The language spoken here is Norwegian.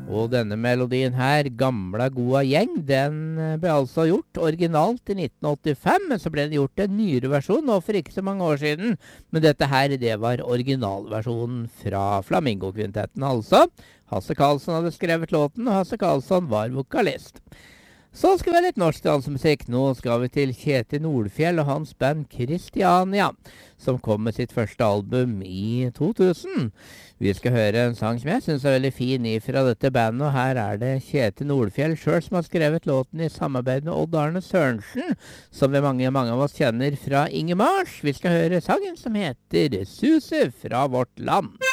Og denne melodien her, Gamla goa gjeng, den ble altså gjort originalt i 1985, men så ble den gjort en nyere versjon nå for ikke så mange år siden. Men dette her, det var originalversjonen fra Flamingo-kvintetten altså. Hasse Karlsson hadde skrevet låten, og Hasse Karlsson var vokalist. Så skal vi ha litt norsk dansemusikk. Nå skal vi til Kjetil Nordfjell og hans band Christiania, som kom med sitt første album i 2000. Vi skal høre en sang som jeg synes er veldig fin fra dette bandet, og her er det Kjetil Nordfjell selv som har skrevet låten i samarbeid med Odd Arne Sørensen, som vi mange av oss kjenner fra Inge Mars. Vi skal høre sangen som heter Suse fra vårt land.